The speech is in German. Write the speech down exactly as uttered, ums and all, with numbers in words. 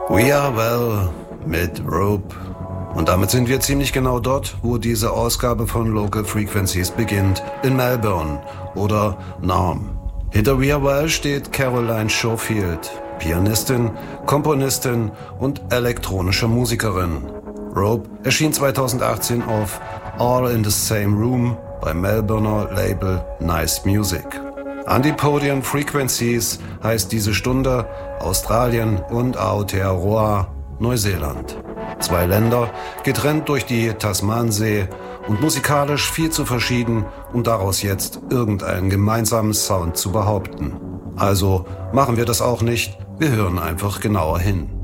We Are Well mit Rope. Und damit sind wir ziemlich genau dort, wo diese Ausgabe von Local Frequencies beginnt, in Melbourne oder Naarm. Hinter We Are Well steht Caroline Schofield, Pianistin, Komponistin und elektronische Musikerin. Rope erschien zweitausendachtzehn auf All in the Same Room beim Melbourner Label Nice Music. Antipodian Frequencies heißt diese Stunde Australien und Aotearoa, Neuseeland. Zwei Länder, getrennt durch die Tasmansee und musikalisch viel zu verschieden, um daraus jetzt irgendeinen gemeinsamen Sound zu behaupten. Also machen wir das auch nicht, wir hören einfach genauer hin.